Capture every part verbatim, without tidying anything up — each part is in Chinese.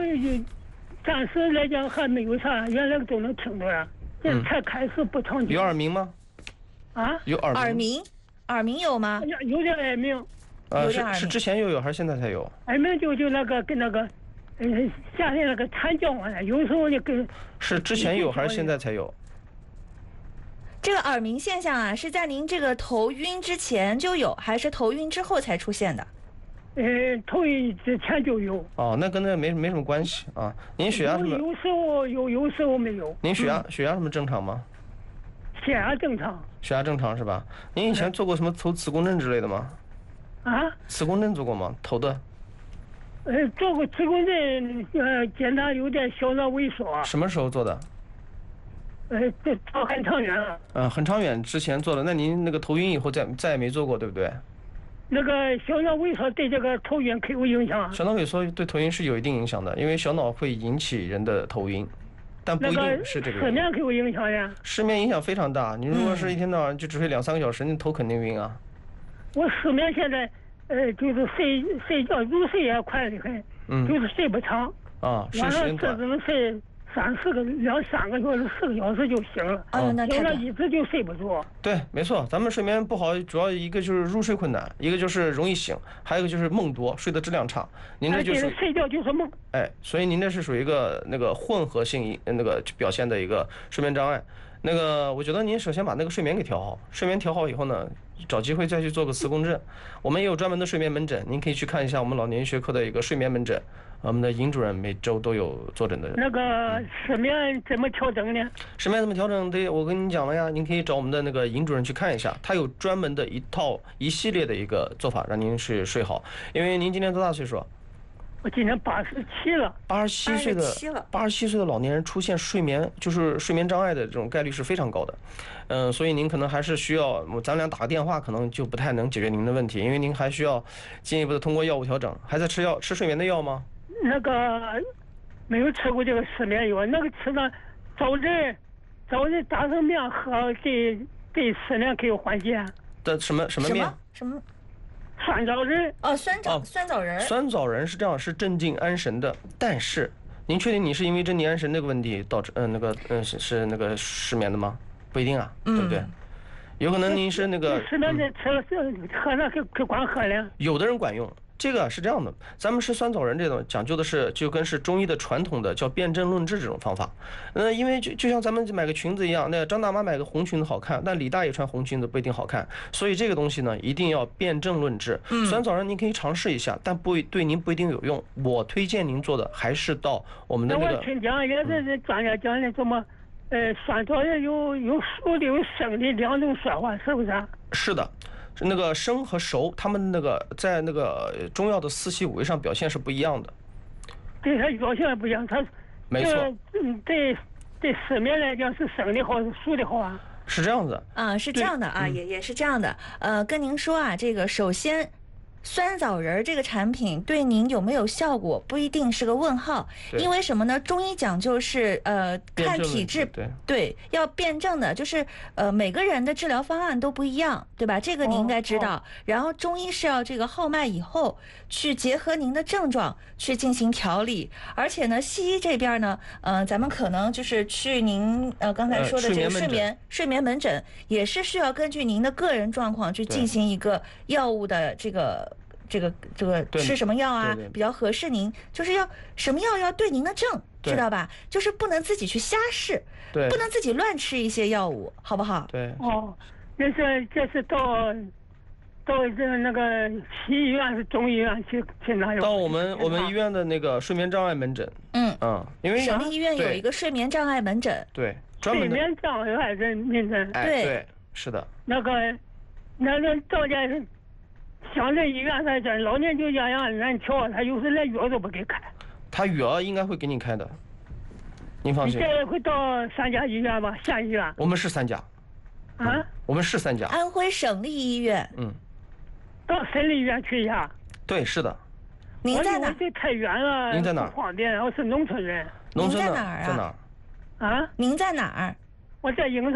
暂时来讲还没有啥，原来都能听着呀，现在才开始不常听。 有耳鸣吗？ 啊？ 有耳鸣？ 耳鸣，耳鸣有吗？ 有点耳鸣。 呃，是是之前就有还是现在才有？ 耳鸣就就那个跟那个，呃，夏天那个惨叫唤，有时候就跟。 是之前有还是现在才有？ 这个耳鸣现象啊，是在您这个头晕之前就有，还是头晕之后才出现的？ 呃，头晕之前就有。 哦，那跟那没没什么关系啊。您血压什么？ 有时候有，有时候没有。 您血压、嗯、血压什么正常吗？ 血压正常。 血压正常是吧？您以前做过什么头磁共振之类的吗？ 啊？ 磁共振做过吗？头的？ 呃，做过磁共振，呃，检查有点小脑萎缩。 什么时候做的？ 呃，这做很长远了。 嗯、呃，很长远之前做的。那您那个头晕以后再再也没做过，对不对？ 那个小脑萎缩对这个头晕可有影响？ 小脑萎缩对头晕是有一定影响的，因为小脑会引起人的头晕，但不一定是这个。 失眠可有影响呀？ 失眠影响非常大。你如果是一天到晚就只睡两三个小时，你头肯定晕啊。 我失眠现在，呃，就是睡睡觉入睡也快得很，嗯，就是睡不长啊，睡时间短， 只能睡三四个两三个小时四个小时就醒了， 哦，那醒了一直就睡不着。 对，没错，咱们睡眠不好，主要一个就是入睡困难，一个就是容易醒，还有一个就是梦多，睡的质量差。您这就是睡觉就是梦。 哎，所以您这是属于一个那个混合性那个表现的一个睡眠障碍。那个，我觉得您首先把那个睡眠给调好，睡眠调好以后呢，找机会再去做个磁共振。我们也有专门的睡眠门诊，您可以去看一下我们老年医学科的一个睡眠门诊，我们的尹主任每周都有坐诊的。 那个失眠怎么调整呢？ 失眠怎么调整？对，我跟您讲了呀，您可以找我们的那个尹主任去看一下，他有专门的一套一系列的一个做法，让您睡睡好。因为您今年多大岁数？ 我今年八十七了， 八十七岁的八十七岁的老年人出现睡眠就是睡眠障碍的这种概率是非常高的，嗯、呃，所以您可能还是需要咱俩打个电话，可能就不太能解决您的问题，因为您还需要进一步的通过药物调整。还在吃药吃睡眠的药吗？ 那个没有吃过这个失眠药，那个吃的早晨早晨打成面喝，对对失眠可以缓解。 的什么什么面？ 什么？ 酸枣仁哦，酸枣、哦、酸枣仁， 酸枣仁是这样，是镇静安神的。但是，您确定你是因为镇静安神那个问题导致，嗯、呃，那个，嗯、呃，是是那个失眠的吗？不一定啊，嗯、对不对？有可能您是那个失眠的吃了喝那可可管喝了。 有的人管用。这个是这样的，咱们吃酸枣仁这种讲究的是，就跟是中医的传统的叫辨证论治这种方法。呃，因为就就像咱们买个裙子一样，那张大妈买个红裙子好看，但李大爷穿红裙子不一定好看。所以这个东西呢，一定要辨证论治。嗯、酸枣仁您可以尝试一下，但不对您不一定有用。我推荐您做的还是到我们的那个。 我听讲也是专家讲的，怎么，呃，酸枣仁有有熟的有生的两种说法，是不是啊？ 是的。那个生和熟，他们那个在那个中药的四气五味上表现是不一样的。 对，它表现不一样，它没错。 嗯，对对，失眠来讲是生的好，是熟的好啊。 是这样子啊，是这样的啊，也也是这样的。呃，跟您说啊，这个首先。酸枣仁这个产品对您有没有效果不一定是个问号，因为什么呢？中医讲究是呃看体质， 对对，要辩证的，就是呃每个人的治疗方案都不一样，对吧？这个你应该知道。哦哦、然后中医是要这个号脉以后去结合您的症状去进行调理，而且呢，西医这边呢，呃，咱们可能就是去您呃刚才说的这个睡眠、呃、睡眠门诊，也是需要根据您的个人状况去进行一个药物的这个。这个这个吃什么药啊比较合适您？就是要什么药要对您的症，知道吧？就是不能自己去瞎试， 对， 不能自己乱吃一些药物，好不好？ 对。 哦，那是这是到到这那个西医院是中医院去去哪有？ 到我们我们医院的那个睡眠障碍门诊。 嗯嗯，因为省立医院有一个睡眠障碍门诊。 对， 睡眠障碍人门诊。 对对，是的。 那个那那到家。乡镇医院在这，老年就这样难调，他有时连药都不给开。 他药应该会给你开的，您放心。 你这会到三家医院吧？县医院？ 我们是三家。 啊？ 我们是三家。 安徽省立医院。 嗯。 到省立医院去一下。 对，是的。 您在哪？ 我这太远了， 您在哪儿？ 不方便，我是农村人。 农村在哪儿啊？ 在哪儿？ 啊？ 您在哪儿？ 我在营上。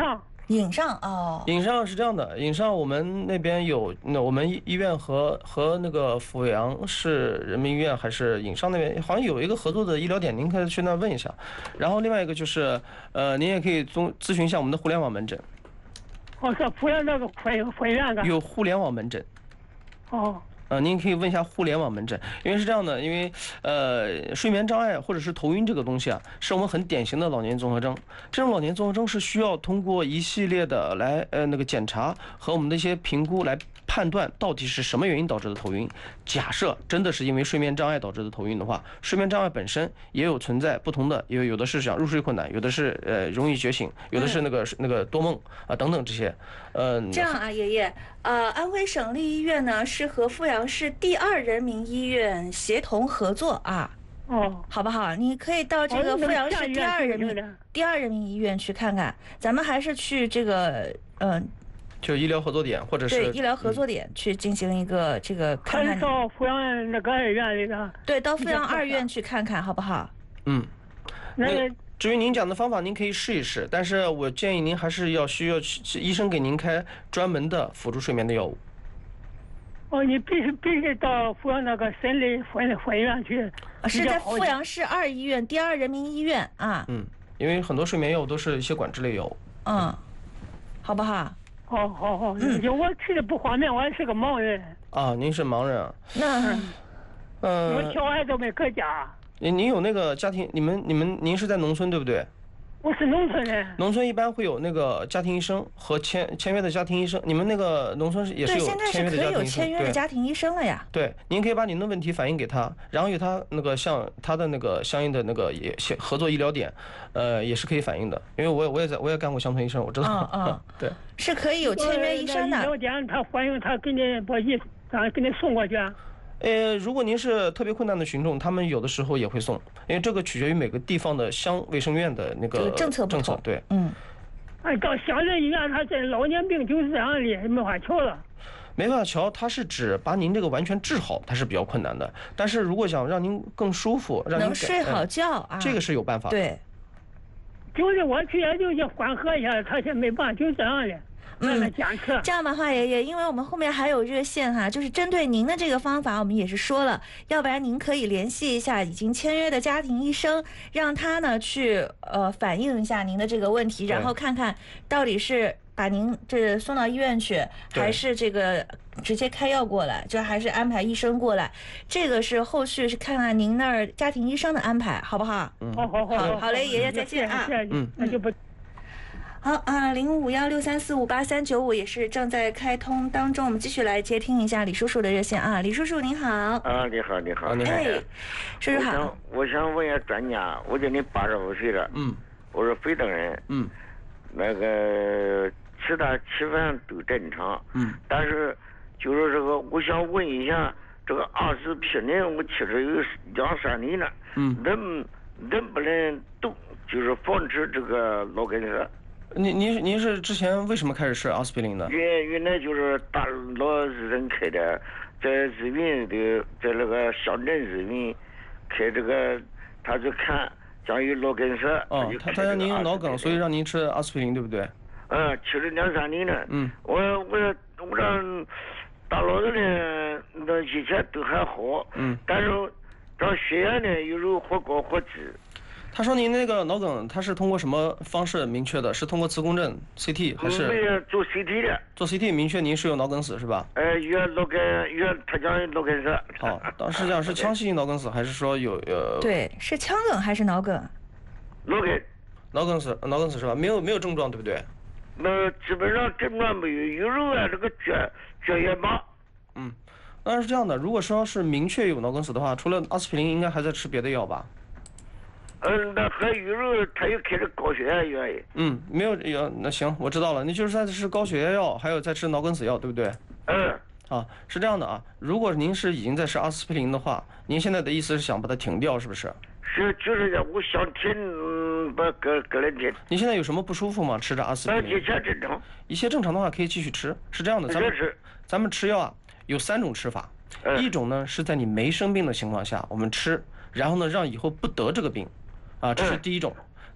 引上哦， 引上是这样的，引上我们那边有，那我们医院和和那个阜阳市人民医院还是引上那边好像有一个合作的医疗点，您可以去那问一下。然后另外一个就是，呃，您也可以咨咨询一下我们的互联网门诊。 哦，是阜阳那个分分院的。 有互联网门诊。 哦。 呃，您可以问一下互联网门诊，因为是这样的，因为呃，睡眠障碍或者是头晕这个东西啊，是我们很典型的老年综合征。这种老年综合征是需要通过一系列的来呃那个检查和我们的一些评估来判断到底是什么原因导致的头晕。假设真的是因为睡眠障碍导致的头晕的话，睡眠障碍本身也有存在不同的，有有的是想入睡困难，有的是呃容易觉醒，有的是那个那个多梦啊等等这些。嗯、呃， 这样啊，爷爷，呃，安徽省立医院呢是和阜阳市第二人民医院协同合作啊。 哦， 好不好？你可以到这个阜阳市第二人民第二人民医院去看看。咱们还是去这个嗯。呃就医疗合作点，或者是对医疗合作点去进行一个这个看看。 到阜阳那个二院里的。 对，到阜阳二院去看看，好不好？ 嗯， 那个至于您讲的方法，您可以试一试，但是我建议您还是要需要去医生给您开专门的辅助睡眠的药物。 哦，你必须必须到阜阳那个省立分分院去。 是在阜阳市二医院第二人民医院啊。 嗯，因为很多睡眠药物都是一些管制类药物。 嗯，好不好？ 好好好，嗯，我去的不方便，我也是个盲人。 啊，您是盲人啊？ 那， 嗯， 我小孩都没搁家。 您您有那个家庭？你们你们您是在农村对不对？ 我是农村人。 农村一般会有那个家庭医生和签签约的家庭医生，你们那个农村也是有签约的家庭医生。对，现在是可以有签约的家庭医生了呀。 对，您可以把您的问题反映给他，然后有他那个像他的那个相应的那个也合作医疗点，呃，也是可以反映的。因为我我也在我也干过乡村医生，我知道。 嗯嗯。 对。 是可以有签约医生的。 医疗点他反映，他给你把医，咱给你送过去。 呃，如果您是特别困难的群众，他们有的时候也会送，因为这个取决于每个地方的乡卫生院的那个政策政策。对， 嗯。 哎，到乡镇医院，他这老年病就是这样的，没法瞧了。 没法瞧，它是指把您这个完全治好，它是比较困难的。但是如果想让您更舒服，让您能睡好觉啊， 这个是有办法的。 对。 就是我去也就去缓和一下，他现在没办法，就这样的。 嗯，这样吧，华爷爷，因为我们后面还有热线哈，就是针对您的这个方法，我们也是说了，要不然您可以联系一下已经签约的家庭医生，让他呢去呃反映一下您的这个问题，然后看看到底是把您这送到医院去，还是这个直接开药过来，就还是安排医生过来，这个是后续是看看您那儿家庭医生的安排，好不好？ 嗯， 好好好，好嘞，爷爷再见啊， 嗯，那就不。 好啊，零五幺六三四五八三九五也是正在开通当中，我们继续来接听一下李叔叔的热线啊，李叔叔您好。 啊，你好，你好， 你好。 哎，叔叔好。 我想，我想问一下专家，我今年八十五岁了， 嗯， 我是非等人， 嗯， 那个其他吃饭都正常， 嗯， 但是就是这个，我想问一下，这个阿司匹林我吃了有两三年了， 嗯， 能能不能动，就是防止这个脑梗塞？ 您您您是之前为什么开始吃阿司匹林的？ 原原来就是大老人开的，在日云的，在那个乡镇日云开这个，他就看将有脑梗塞。 哦，他他让您有脑梗，所以让您吃阿司匹林，对不对？ 嗯，吃了两三年了。 嗯。 我我我这大老人呢，那以前都还好。 嗯。 但是这血压呢，有时候或高或低。 他说您那个脑梗，他是通过什么方式明确的？是通过磁共振 C T 还是？ 没有做 C T 的。 做 C T 明确您是有脑梗死是吧？ 呃，有脑梗，有他讲有脑梗塞。 哦，当时讲是腔隙性脑梗死，还是说有呃？ 对，是腔梗还是脑梗？ 脑梗。 脑梗死，脑梗死是吧？没有没有症状对不对？ 那基本上症状没有，有时候啊这个脚脚也麻。 嗯，那是这样的，如果说是明确有脑梗死的话，除了阿司匹林，应该还在吃别的药吧？ 嗯，那还有时候他又开始高血压药哎。 嗯，没有药，那行，我知道了，你就是在吃高血压药，还有在吃脑梗死药，对不对？ 嗯。 啊，是这样的啊，如果您是已经在吃阿司匹林的话，您现在的意思是想把它停掉，是不是？ 是，就是我想停，嗯，把隔隔两天。 你现在有什么不舒服吗？吃着阿司匹林？ 一切正常。 一切正常的话可以继续吃，是这样的，咱们咱们吃药啊有三种吃法， 嗯、 一种呢是在你没生病的情况下我们吃，然后呢让以后不得这个病。啊，这是第一种。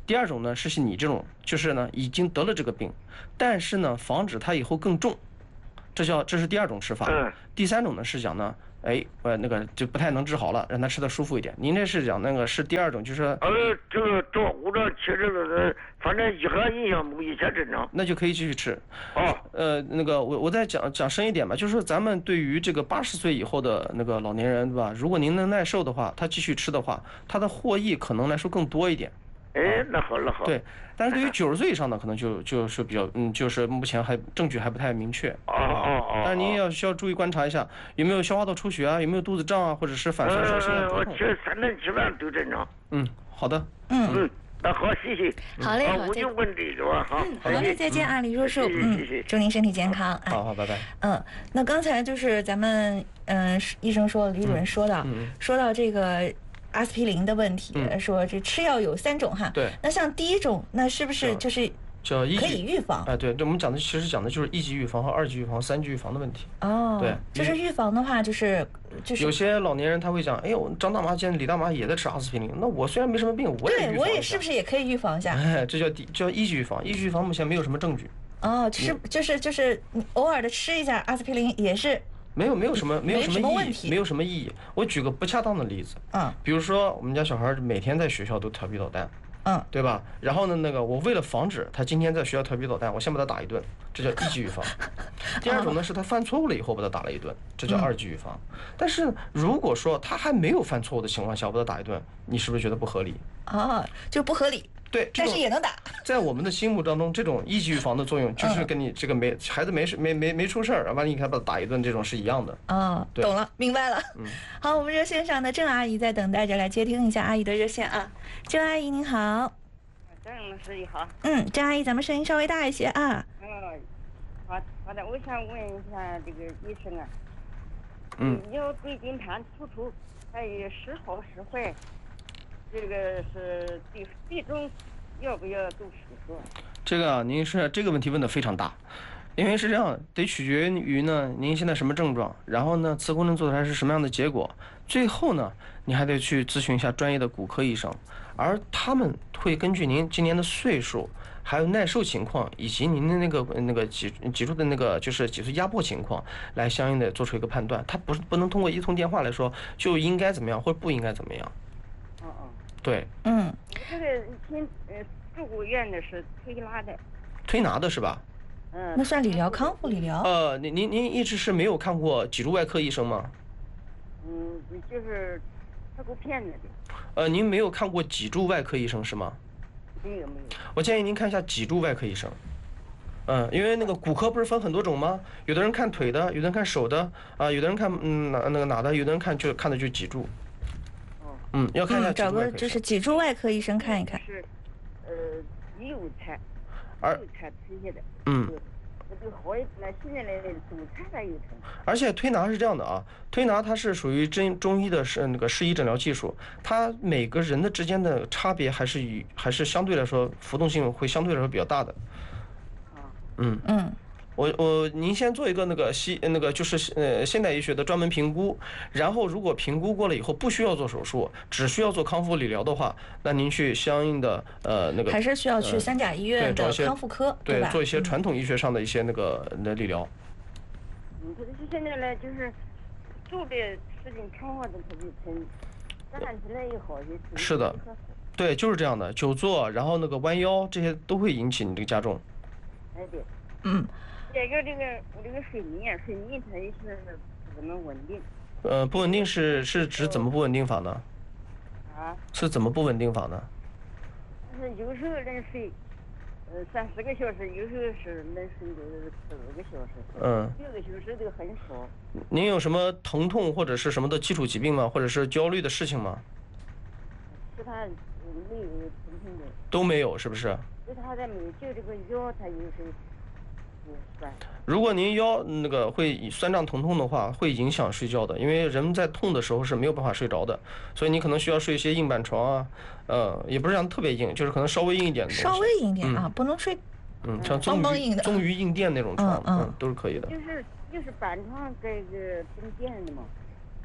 第二种呢是你这种，就是呢已经得了这个病，但是呢防止它以后更重，这叫这是第二种吃法。 嗯。 第三种呢是讲呢，哎，呃，那个就不太能治好了，让他吃的舒服一点。您这是讲那个是第二种，就是呃，这个照顾着吃这个，反正一点影响没以前正常。 那就可以继续吃。 哦。 呃，那个我我再讲讲深一点吧，就是说咱们对于这个八十岁以后的那个老年人，对吧？如果您能耐受的话，他继续吃的话，他的获益可能来说更多一点。 哎，那好，那好。 对，但是对于九十岁以上的，可能就就是比较，嗯，就是目前还证据还不太明确。 哦哦哦。 但是您要需要注意观察一下，有没有消化道出血啊，有没有肚子胀啊，或者是反射性心脏我疼痛。 吃三顿吃饭都正常。 嗯，好的。 嗯嗯，那好，谢谢。 好嘞，好， 我就问这个吧，好。 好嘞，再见啊，李叔叔。嗯，祝您身体健康。 好好，拜拜。 嗯，那刚才就是咱们嗯医生说，李主任说到，说到这个。阿司匹林的问题， 嗯、 说这吃药有三种哈。 对。 那像第一种，那是不是就是叫一可以预防？ 哎，对，这我们讲的其实讲的就是一级预防和二级预防、三级预防的问题。 哦。 对。 就是预防的话，就是就是有些老年人他会讲，哎呦，张大妈见李大妈也在吃阿司匹林，那我虽然没什么病，我也预防一下。 对，我也是不是也可以预防一下？ 哎，这叫第叫一级预防，一级预防目前没有什么证据。 哦，吃就是就是你偶尔的吃一下阿司匹林也是。 没有没有什么没有什么意义，没有什么意义。我举个不恰当的例子， 嗯， 比如说我们家小孩每天在学校都调皮捣蛋， 嗯， 对吧？然后呢，那个我为了防止他今天在学校调皮捣蛋，我先把他打一顿，这叫一级预防。第二种呢是他犯错误了以后把他打了一顿，这叫二级预防。但是如果说他还没有犯错误的情况下把他打一顿，你是不是觉得不合理？ 啊，就不合理。 对， 但是也能打。 在我们的心目当中，这种一级预防的作用就是跟你这个没孩子没事没没没出事儿，完了你看把他打一顿，这种是一样的。 哦，懂了，明白了。 嗯， 好，我们热线上的郑阿姨在等待着，来接听一下阿姨的热线啊。郑阿姨您好。 郑老师你好。 嗯，郑阿姨，咱们声音稍微大一些啊。 嗯，好好的，我想问一下这个医生啊。 嗯。 腰椎间盘突出，还有时好时坏。这个是最最终要不要做手术？ 这个啊，您是这个问题问的非常大，因为是这样，得取决于呢您现在什么症状，然后呢磁共振做出来是什么样的结果，最后呢你还得去咨询一下专业的骨科医生，而他们会根据您今年的岁数，还有耐受情况，以及您的那个那个脊脊柱的那个就是脊髓压迫情况，来相应的做出一个判断。他不是不能通过一通电话来说就应该怎么样或者不应该怎么样。对， 嗯， 这个以前呃住过院的是推拿的， 推拿的是吧？ 嗯， 那算理疗康复理疗。 呃，您您您一直是没有看过脊柱外科医生吗？ 嗯，就是拍过片子的。 呃，您没有看过脊柱外科医生是吗？ 没有没有。 我建议您看一下脊柱外科医生。嗯，因为那个骨科不是分很多种吗？有的人看腿的，有的人看手的，啊，有的人看嗯哪那个哪的，有的人看就看的就脊柱。嗯，要看一下、 嗯、找个就是脊柱外科医生看一看。 是，呃，右侧， 而右侧推下的。 嗯。 我就好一点了，现在来左侧还有疼。 而且推拿是这样的啊，推拿它是属于中中医的是那个适宜诊疗技术，它每个人的之间的差别还是与还是相对来说浮动性会相对来说比较大的。 啊。 嗯嗯。我我您先做一个那个西那个就是呃现代医学的专门评估，然后如果评估过了以后不需要做手术，只需要做康复理疗的话，那您去相应的呃那个还是需要去三甲医院的康复科， 对吧？ 做一些传统医学上的一些那个的理疗。 嗯，可是现在呢，就是做的时间长了的特别疼，站起来也好些。 是的，对，就是这样的，久坐，然后那个弯腰，这些都会引起你这个加重。 哎对。 嗯。 再一个这个我这个睡眠，睡眠它也是不怎么稳定。 呃，不稳定是是指怎么不稳定法呢？ 啊？ 是怎么不稳定法呢？ 就是有时候能睡，呃，三四个小时，有时候是能睡个四五个小时。 嗯。 六个小时都很少。 您有什么疼痛或者是什么的基础疾病吗？或者是焦虑的事情吗？ 其他没有疼痛的。 都没有，是不是？ 其他的没有，就这个腰它有时候。 如果您腰那个会酸胀疼痛的话，会影响睡觉的，因为人们在痛的时候是没有办法睡着的，所以你可能需要睡一些硬板床啊，呃，也不是讲特别硬，就是可能稍微硬一点的东西。 稍微硬一点啊， 嗯、 不能睡。 嗯，像棕榈棕榈硬垫那种床，嗯嗯，都是可以的。 就是就是板床这个中间的嘛。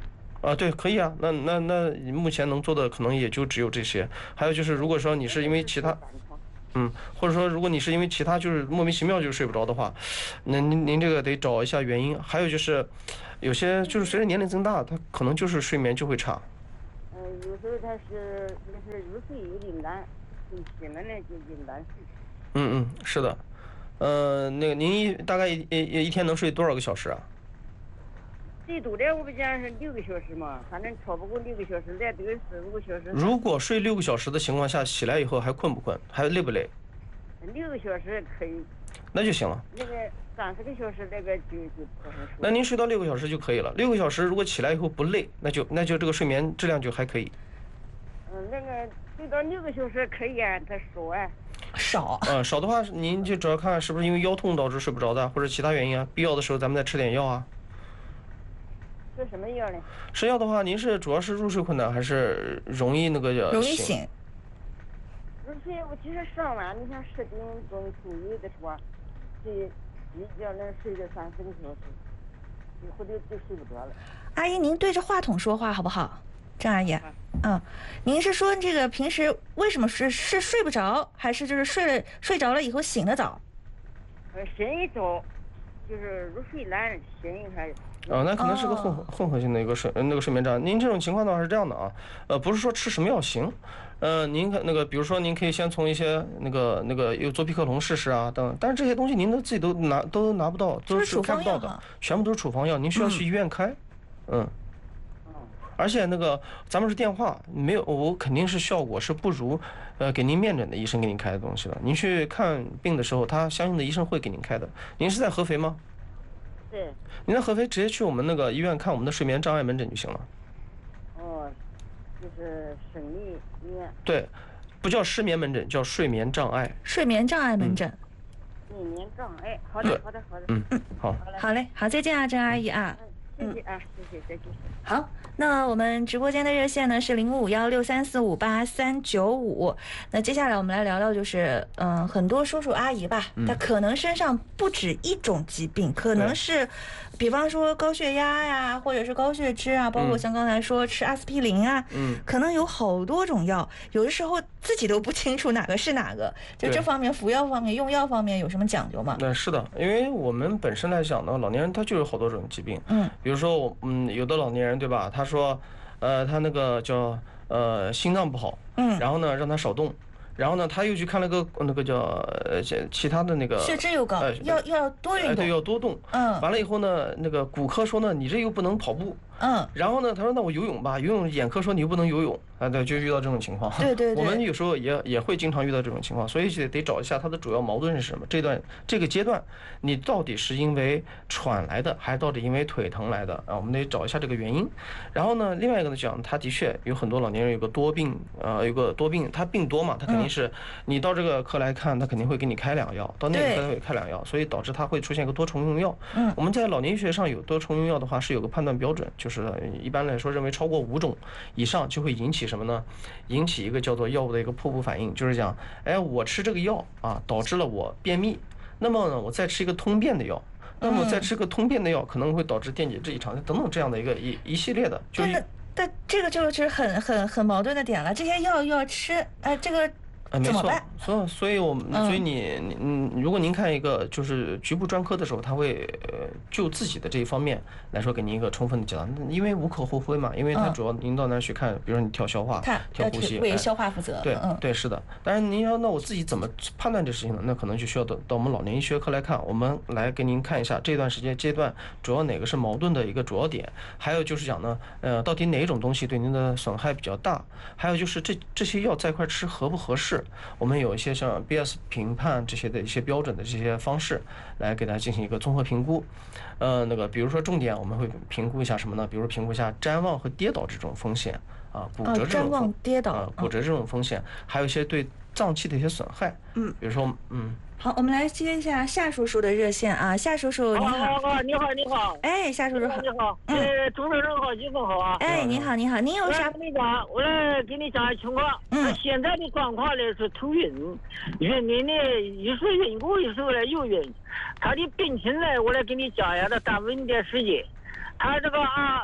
啊，对，可以啊。那那那目前能做的可能也就只有这些。还有就是，如果说你是因为其他，嗯，或者说如果你是因为其他就是莫名其妙就睡不着的话，那您您这个得找一下原因。还有就是，有些就是随着年龄增大，他可能就是睡眠就会差。 嗯，有时候他是就是入睡有点难，醒了呢就有点难睡。 嗯嗯，是的。呃，那个您一大概一一一天能睡多少个小时啊？ 最多的我不讲是六个小时嘛，反正超不过六个小时，再多十五个小时。 如果睡六个小时的情况下，起来以后还困不困？还累不累？ 六个小时可以。 那就行了。 那个三十个小时那个就就不好说。 那您睡到六个小时就可以了。六个小时如果起来以后不累，那就那就这个睡眠质量就还可以。 嗯，那个睡到六个小时可以啊，他少啊。 少。 呃，少的话您就主要看是不是因为腰痛导致睡不着的，或者其他原因啊。必要的时候咱们再吃点药啊。 吃什么药呢？ 吃药的话，您是主要是入睡困难，还是容易那个叫容易醒？ 入睡，我其实上晚，你像十点钟左右的时候，睡一觉能睡个三四个小时，以后就就睡不着了。 阿姨，您对着话筒说话好不好？张阿姨，嗯，您是说这个平时为什么是是睡不着，还是就是睡了睡着了以后醒得早？ 呃，醒一早，就是入睡难，醒一下。 哦，那可能是个混合混合性的一个睡那个睡眠障碍。您这种情况的话是这样的啊，呃，不是说吃什么药行，呃，您可那个比如说您可以先从一些那个那个有左匹克隆试试啊等，但是这些东西您都自己都拿都拿不到，都是开不到的，全部都是处方药，您需要去医院开，嗯。而且那个咱们是电话，没有我肯定是效果是不如，呃，给您面诊的医生给您开的东西的。您去看病的时候，他相应的医生会给您开的。您是在合肥吗？ 对。 您在合肥直接去我们那个医院看我们的睡眠障碍门诊就行了。 哦，就是省立医院。 对，不叫失眠门诊，叫睡眠障碍。 睡眠障碍门诊。 睡眠障碍，好的，好的，好的。 嗯嗯，好。 好嘞，好，再见啊，郑阿姨啊。 谢谢啊，谢谢，再见。 好，那我们直播间的热线呢是零五幺六三四五八三九五。那接下来我们来聊聊，就是嗯，很多叔叔阿姨吧，他可能身上不止一种疾病，可能是，比方说高血压呀，或者是高血脂啊，包括像刚才说吃阿司匹林啊，嗯，可能有好多种药，有的时候自己都不清楚哪个是哪个。就这方面，服药方面、用药方面有什么讲究吗？ 那是的，因为我们本身来讲呢，老年人他就有好多种疾病，嗯，比如说我嗯，有的老年人对吧，他说，呃，他那个叫呃心脏不好，嗯，然后呢让他少动。然后呢，他又去看了个那个叫呃其他的那个血脂又高，呃、要要多运动， 对，要多动。嗯，完了以后呢，那个骨科说呢，你这又不能跑步。嗯，然后呢，他说那我游泳吧，游泳眼科说你又不能游泳啊，对，就遇到这种情况。 对对对， 我们有时候也也会经常遇到这种情况，所以得得找一下他的主要矛盾是什么。这段这个阶段，你到底是因为喘来的，还是到底因为腿疼来的啊？我们得找一下这个原因。然后呢，另外一个呢讲，他的确有很多老年人有个多病，呃，有个多病，他病多嘛，他肯定是、嗯、你到这个科来看，他肯定会给你开两药，到那个科会开两药，所以导致他会出现一个多重用药。嗯，我们在老年医学上有多重用药的话，是有个判断标准，就是一般来说认为超过五种以上就会引起什么呢？引起一个叫做药物的一个瀑布反应，就是讲，哎，我吃这个药啊，导致了我便秘，那么呢，我再吃一个通便的药。那么再吃个通便的药，可能会导致电解质异常等等这样的一个一一系列的，就是。 但这个就是很很很矛盾的点了，这些药要吃，哎，这个怎么办？ 所以所以我们所以你你嗯，如果您看一个就是局部专科的时候，他会呃就自己的这一方面来说给您一个充分的解答，因为无可厚非嘛，因为他主要您到那儿去看，比如说你跳消化、跳呼吸， 为消化负责。 对对是的，当然您要那我自己怎么判断这事情呢？那可能就需要到到我们老年医学科来看，我们来给您看一下这段时间阶段主要哪个是矛盾的一个主要点，还有就是讲呢，呃，到底哪一种东西对您的损害比较大，还有就是这这些药在一块吃合不合适，我们有一些像 B S 评判这些的一些标准的这些方式来给大家进行一个综合评估。呃，那个比如说重点我们会评估一下什么呢？比如评估一下谵妄和跌倒这种风险啊，骨折这种风、 哦、跌倒、 呃、骨折这种风险，还有一些对脏器的一些损害。嗯，比如说嗯。 好，我们来接一下夏叔叔的热线啊，夏叔叔你好。 好，你好，你好。 哎，夏叔叔好。 你好，呃，主持人好，医生好啊。 哎，你好，你好，您有啥？ 我来跟你讲，我来给你讲情况。嗯。现在的状况呢是头晕，晕晕呢，一时晕过，一时呢又晕。他的病情呢，我来给你讲一下，他耽误你点时间。他这个啊，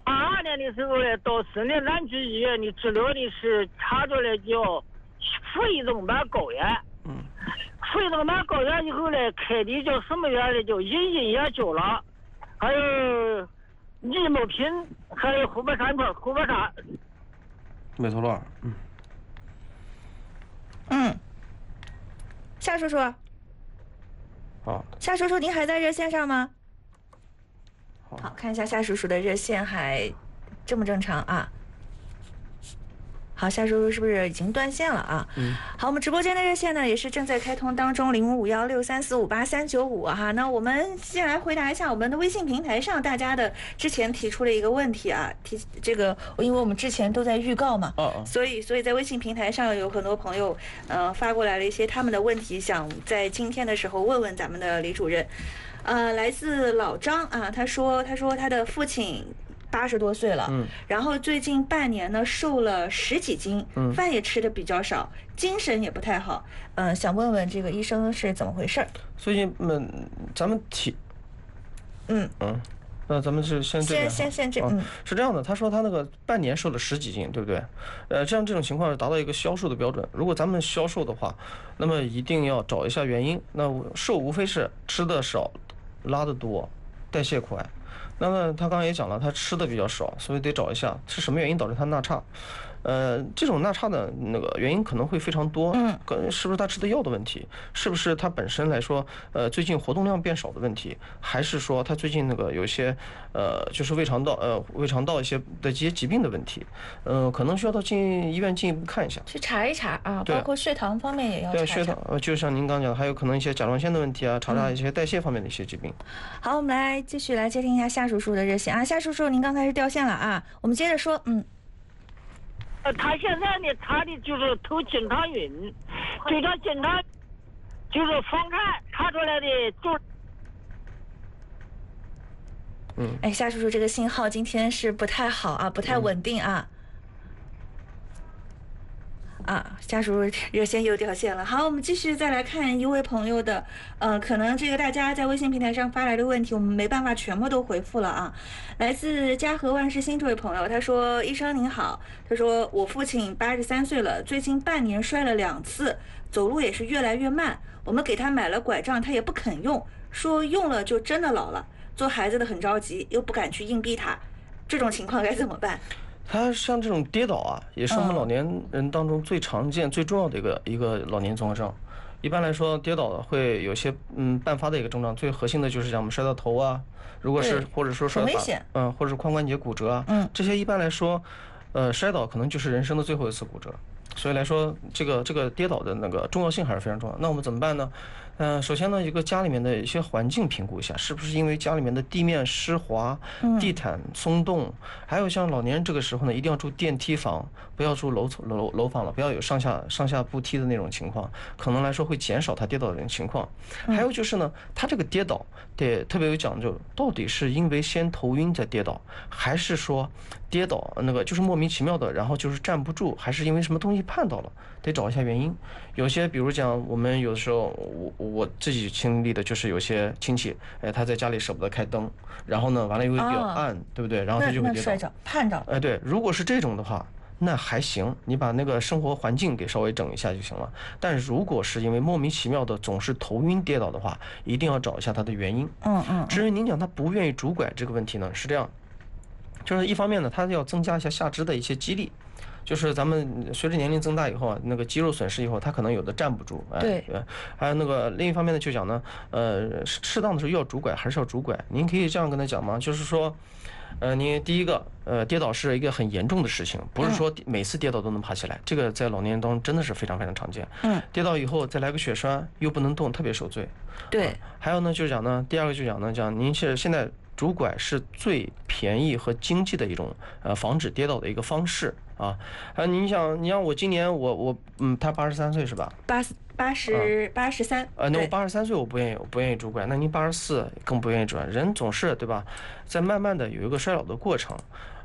八二年的时候呢，到市内南区医院里治疗的是查出来叫肺动脉高原。 嗯。 肺动脉高原以后呢，开的叫什么药呢？叫隐隐药胶囊，还有益某品，还有虎白山片、虎白山。 美托洛尔。嗯。 嗯。夏叔叔。 好。 夏叔叔，您还在热线上吗？ 好， 好，看一下夏叔叔的热线还正不正常啊？好，夏叔叔是不是已经断线了啊？ 嗯。 好，我们直播间的热线呢也是正在开通当中，零五五幺六三四五八三九五哈。那我们先来回答一下我们的微信平台上大家的之前提出了一个问题啊，提这个，因为我们之前都在预告嘛， 哦哦， 所以所以在微信平台上有很多朋友呃发过来了一些他们的问题，想在今天的时候问问咱们的李主任。呃，来自老张啊，他说他说他的父亲八十多岁了， 嗯， 然后最近半年呢瘦了十几斤， 嗯， 饭也吃的比较少，精神也不太好，嗯、呃，想问问这个医生是怎么回事？ 最近嗯，咱们提， 嗯嗯。那咱们是先这边， 先先先这，嗯， 是这样的，他说他那个半年瘦了十几斤，对不对？呃，这样这种情况达到一个消瘦的标准。如果咱们消瘦的话，那么一定要找一下原因。那瘦无非是吃的少，拉的多，代谢快。那么他刚刚也讲了，他吃的比较少，所以得找一下是什么原因导致他钠差。呃，这种钠差的那个原因可能会非常多， 嗯， 跟是不是他吃的药的问题，是不是他本身来说，呃，最近活动量变少的问题，还是说他最近那个有些，呃，就是胃肠道，呃，胃肠道一些的一些疾病的问题，呃，可能需要到进医院进一步看一下， 去查一查啊， 对， 包括血糖方面也要查对， 一查。 血糖，呃，就像您刚讲，还有可能一些甲状腺的问题啊，查查一些代谢方面的一些疾病。 好，我们来继续来接听一下夏叔叔的热线啊，夏叔叔，您刚才是掉线了啊，我们接着说，嗯。 呃，他现在呢，查的就是头经常晕，这个经常就是房颤查出来的就。 嗯。 哎，夏叔叔，这个信号今天是不太好啊，不太稳定啊。嗯啊，夏叔叔热线又掉线了。好，我们继续再来看一位朋友的，呃，可能这个大家在微信平台上发来的问题，我们没办法全部都回复了啊。来自嘉禾万事兴这位朋友，他说：“医生您好，他说我父亲八十三岁了，最近半年摔了两次，走路也是越来越慢。我们给他买了拐杖，他也不肯用，说用了就真的老了。做孩子的很着急，又不敢去硬逼他，这种情况该怎么办？” 他像这种跌倒啊，也是我们老年人当中最常见、最重要的一个一个老年综合症。一般来说，跌倒会有些嗯伴发的一个症状，最核心的就是像我们摔到头啊，如果是或者说摔倒，嗯，或者是髋关节骨折啊， 嗯， 这些一般来说，呃，摔倒可能就是人生的最后一次骨折。所以来说，这个这个跌倒的那个重要性还是非常重要。那我们怎么办呢？嗯、呃，首先呢，一个家里面的一些环境评估一下，是不是因为家里面的地面湿滑、地毯松动，还有像老年人这个时候呢，一定要住电梯房，不要住楼楼楼房了，不要有上下上下步梯的那种情况，可能来说会减少他跌倒的这种情况。还有就是呢，他这个跌倒得特别有讲究，到底是因为先头晕再跌倒，还是说跌倒那个就是莫名其妙的，然后就是站不住，还是因为什么东西绊到了，得找一下原因。有些比如讲，我们有的时候我我自己经历的就是有些亲戚，哎，他在家里舍不得开灯，然后呢，完了又会比较暗，哦、对不对？然后他就会跌倒， 绊着。 哎，对，如果是这种的话，那还行，你把那个生活环境给稍微整一下就行了。但如果是因为莫名其妙的总是头晕跌倒的话，一定要找一下它的原因。 嗯嗯。 至于您讲他不愿意拄拐这个问题呢，是这样，就是一方面呢，他要增加一下下肢的一些肌力。就是咱们随着年龄增大以后啊，那个肌肉损失以后，他可能有的站不住，哎， 对， 还有那个另一方面呢，就讲呢，呃，适当的时候要拄拐还是要拄拐？您可以这样跟他讲吗？就是说，呃，你第一个，呃，跌倒是一个很严重的事情，不是说每次跌倒都能爬起来，这个在老年人当中真的是非常非常常见。 嗯， 跌倒以后再来个血栓，又不能动，特别受罪。 对， 呃、还有呢，就是讲呢，第二个就讲呢，讲您是现在。拄拐是最便宜和经济的一种呃防止跌倒的一个方式啊！啊，你想，你像我今年我我嗯，他八十三岁是吧？ 八八十八十三。 呃，那我八十三岁我不愿意，我不愿意拄拐。那您八十四更不愿意拄拐，人总是对吧，在慢慢的有一个衰老的过程。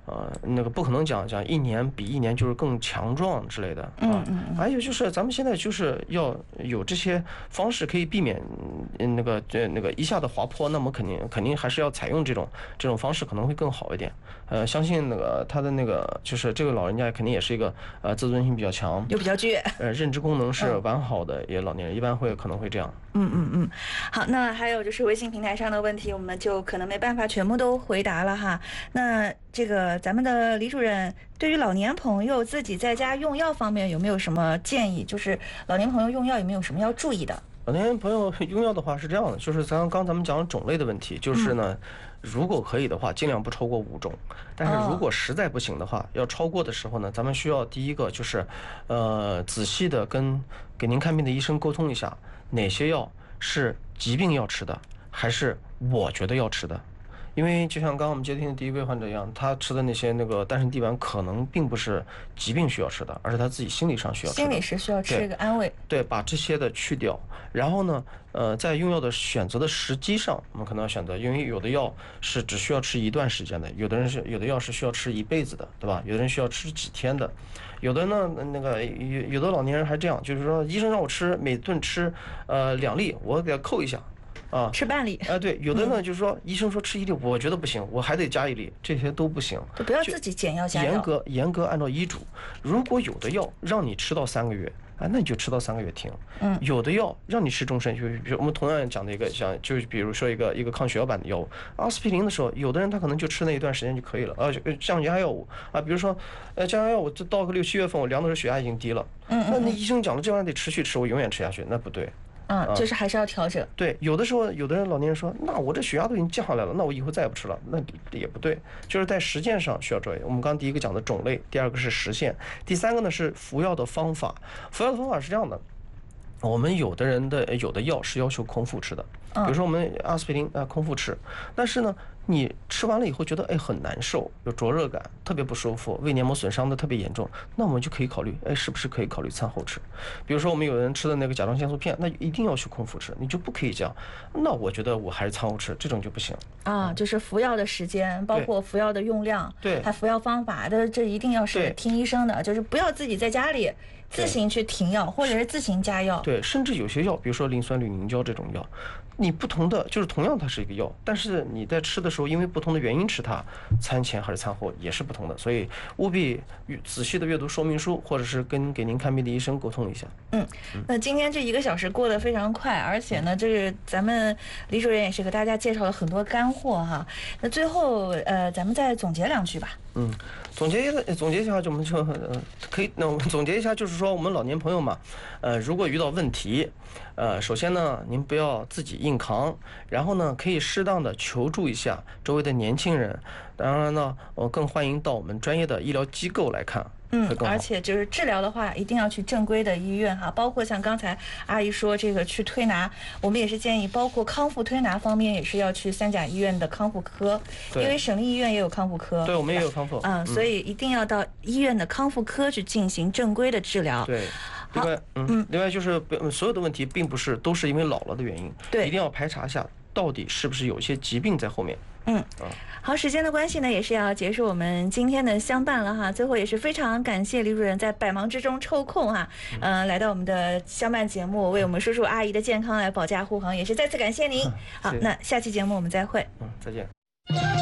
呃，那个不可能讲讲一年比一年就是更强壮之类的啊。还有就是咱们现在就是要有这些方式可以避免那个呃那个一下的滑坡，那么肯定肯定还是要采用这种这种方式可能会更好一点。呃，相信那个他的那个就是这个老人家肯定也是一个呃自尊心比较强， 又比较倔， 呃认知功能是完好的，也老年人一般会可能会这样。 嗯嗯嗯，好，那还有就是微信平台上的问题，我们就可能没办法全部都回答了哈。那这个咱们的李主任对于老年朋友自己在家用药方面有没有什么建议？就是老年朋友用药有没有什么要注意的？ 老年朋友用药的话是这样的，就是咱刚咱们讲种类的问题，就是呢，嗯、如果可以的话，尽量不超过五种。但是如果实在不行的话，哦、要超过的时候呢，咱们需要第一个就是，呃，仔细的跟给您看病的医生沟通一下，哪些药是疾病要吃的，还是我觉得要吃的。因为就像刚刚我们接听的第一位患者一样，他吃的那些那个丹参地丸可能并不是疾病需要吃的，而是他自己心理上需要吃的。 心理是需要吃一个安慰。 对，把这些的去掉，然后呢，呃，在用药的选择的时机上，我们可能要选择，因为有的药是只需要吃一段时间的，有的人是有的药是需要吃一辈子的，对吧？有的人需要吃几天的，有的呢，那个有有的老年人还这样，就是说医生让我吃每顿吃呃两粒，我给他扣一下。啊， 吃半粒。 哎，对，有的呢，就是说医生说吃一粒，我觉得不行，我还得加一粒，这些都不行。 就不要自己减药加药。 严格严格按照医嘱，如果有的药让你吃到三个月，哎，那你就吃到三个月停。嗯。有的药让你吃终身，就比如我们同样讲的一个，像就比如说一个一个抗血小板的药物，阿司匹林的时候，有的人他可能就吃那一段时间就可以了。呃，降压药物啊，比如说呃降压药物，这到个六七月份，我量的时候血压已经低了。嗯嗯。那那医生讲了，这玩意儿得持续吃，我永远吃下去，那不对。 嗯，就是还是要调整。 对，有的时候有的人老年人说，那我这血压都已经降下来了，那我以后再也不吃了，那也不对。就是在实践上需要注意。我们刚刚第一个讲的种类，第二个是实现，第三个呢是服药的方法。服药的方法是这样的，我们有的人的有的药是要求空腹吃的，比如说我们阿司匹林啊空腹吃，但是呢你吃完了以后觉得哎很难受，有灼热感，特别不舒服，胃黏膜损伤的特别严重，那我们就可以考虑，哎是不是可以考虑餐后吃？比如说我们有人吃的那个甲状腺素片，那一定要去空腹吃，你就不可以这样。那我觉得我还是餐后吃，这种就不行啊。就是服药的时间，包括服药的用量， 对， 还服药方法的，这一定要是听医生的，就是不要自己在家里自行去停药，或者是自行加药。 对，甚至有些药，比如说磷酸铝凝胶这种药，你不同的就是同样它是一个药，但是你在吃的时候，因为不同的原因吃它，餐前还是餐后也是不同的，所以务必仔细的阅读说明书，或者是跟给您看病的医生沟通一下。 嗯，那今天这一个小时过得非常快，而且呢，这是咱们李主任也是给大家介绍了很多干货哈。那最后呃，咱们再总结两句吧。 嗯，总结一下，总结一下，就我们就呃可以，那我们总结一下，就是说我们老年朋友嘛，呃，如果遇到问题，呃，首先呢，您不要自己硬扛，然后呢，可以适当的求助一下周围的年轻人，当然呢，我更欢迎到我们专业的医疗机构来看。 嗯，而且就是治疗的话，一定要去正规的医院哈，包括像刚才阿姨说这个去推拿，我们也是建议，包括康复推拿方面也是要去三甲医院的康复科，因为省立医院也有康复科。 对，我们也有康复。 嗯，所以一定要到医院的康复科去进行正规的治疗。 对。另外，嗯，另外就是所有的问题并不是都是因为老了的原因， 对， 一定要排查一下到底是不是有一些疾病在后面。 嗯，好，时间的关系呢，也是要结束我们今天的相伴了哈。最后也是非常感谢李主任在百忙之中抽空哈，呃，来到我们的相伴节目，为我们叔叔阿姨的健康来保驾护航，也是再次感谢您。好，那下期节目我们再会。 嗯，再见。